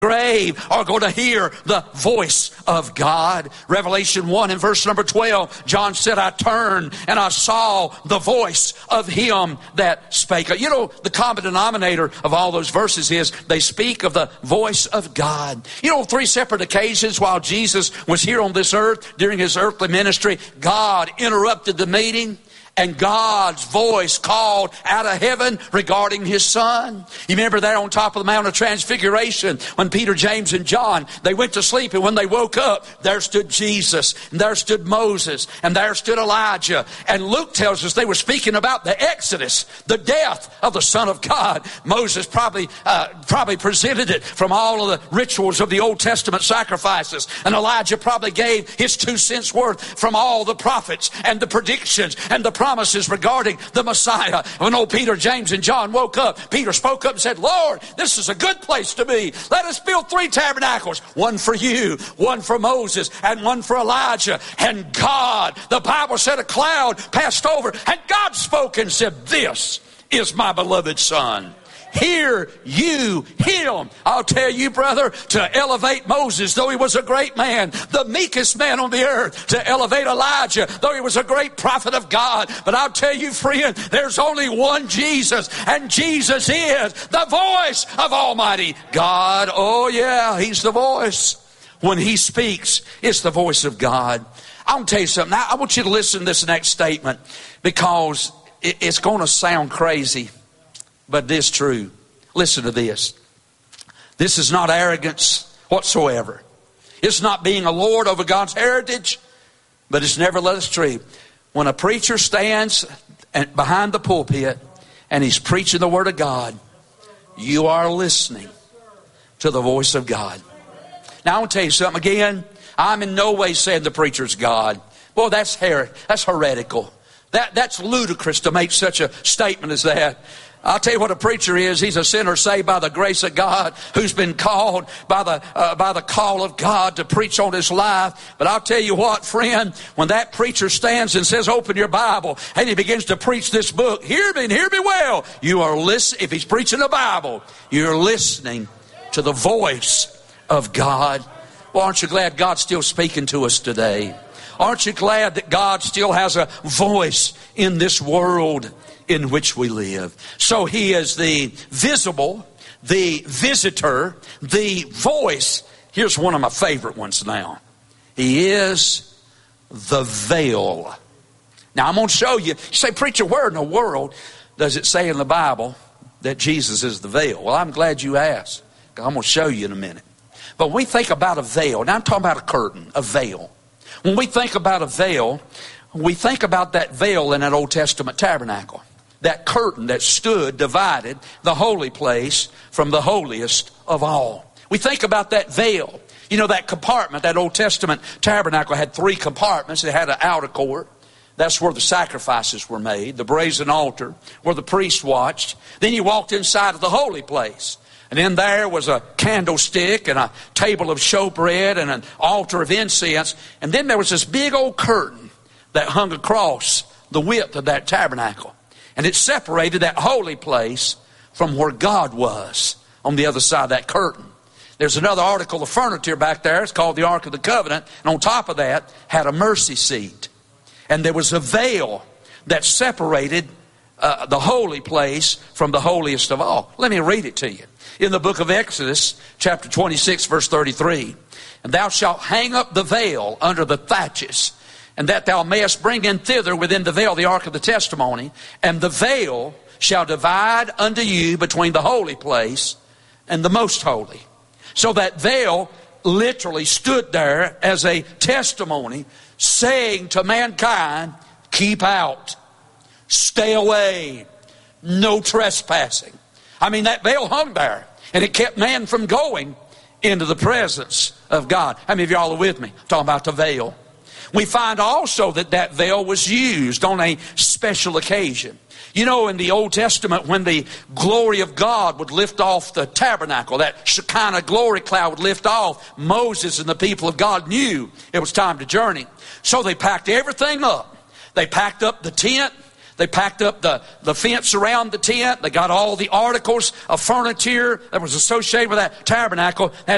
grave are going to hear the voice of God. Revelation 1 and verse number 12, John said, I turned and I saw the voice of him that spake. You know, the common denominator of all those verses is they speak of the voice of God. You know, 3 separate occasions while Jesus was here on this earth during his earthly ministry, God interrupted the meeting. And God's voice called out of heaven regarding his son. You remember there on top of the Mount of Transfiguration when Peter, James, and John, they went to sleep, and when they woke up, there stood Jesus, and there stood Moses, and there stood Elijah. And Luke tells us they were speaking about the Exodus, the death of the Son of God. Moses probably presented it from all of the rituals of the Old Testament sacrifices. And Elijah probably gave his 2 cents worth from all the prophets and the predictions and the promises regarding the Messiah. When old Peter, James, and John woke up, Peter spoke up and said, Lord, this is a good place to be. Let us build 3 tabernacles, one for you, one for Moses, and one for Elijah. And God, the Bible said, a cloud passed over, and God spoke and said, this is my beloved Son. Hear you him. I'll tell you, brother, to elevate Moses, though he was a great man, the meekest man on the earth, to elevate Elijah, though he was a great prophet of God. But I'll tell you, friend, there's only one Jesus, and Jesus is the voice of Almighty God. Oh yeah, he's the voice. When he speaks, it's the voice of God. I'm going to tell you something. Now, I want you to listen to this next statement because it's going to sound crazy. But it is true. Listen to this. This is not arrogance whatsoever. It's not being a lord over God's heritage, but it's nevertheless true. When a preacher stands behind the pulpit and he's preaching the Word of God, you are listening to the voice of God. Now I want to tell you something again. I'm in no way saying the preacher's God. Boy, that's heretical. That's ludicrous to make such a statement as that. I'll tell you what a preacher is. He's a sinner saved by the grace of God who's been called by the call of God to preach on his life. But I'll tell you what, friend, when that preacher stands and says, open your Bible, and he begins to preach this book, hear me and hear me well. You are listening. If he's preaching the Bible, you're listening to the voice of God. Well, aren't you glad God's still speaking to us today? Aren't you glad that God still has a voice in this world in which we live? So he is the visible, the visitor, the voice. Here's one of my favorite ones now. He is the veil. Now I'm going to show you. You say, preacher, where in the world does it say in the Bible that Jesus is the veil? Well, I'm glad you asked. I'm going to show you in a minute. But when we think about a veil, now I'm talking about a curtain, a veil. When we think about a veil, we think about that veil in that Old Testament tabernacle. That curtain that stood, divided the holy place from the holiest of all. We think about that veil. You know, that compartment, that Old Testament tabernacle had 3 compartments. It had an outer court. That's where the sacrifices were made. The brazen altar, where the priest watched. Then you walked inside of the holy place. And in there was a candlestick and a table of showbread and an altar of incense. And then there was this big old curtain that hung across the width of that tabernacle. And it separated that holy place from where God was on the other side of that curtain. There's another article of furniture back there. It's called the Ark of the Covenant. And on top of that had a mercy seat. And there was a veil that separated the holy place from the holiest of all. Let me read it to you. In the book of Exodus, chapter 26, verse 33. And thou shalt hang up the veil under the thatches, and that thou mayest bring in thither within the veil the ark of the testimony. And the veil shall divide unto you between the holy place and the most holy. So that veil literally stood there as a testimony, saying to mankind, keep out, stay away, no trespassing. I mean, that veil hung there, and it kept man from going into the presence of God. How many of y'all are with me? I'm talking about the veil. We find also that that veil was used on a special occasion. You know, in the Old Testament, when the glory of God would lift off the tabernacle, that Shekinah glory cloud would lift off, Moses and the people of God knew it was time to journey. So they packed everything up. They packed up the tent. They packed up the fence around the tent. They got all the articles of furniture that was associated with that tabernacle. They had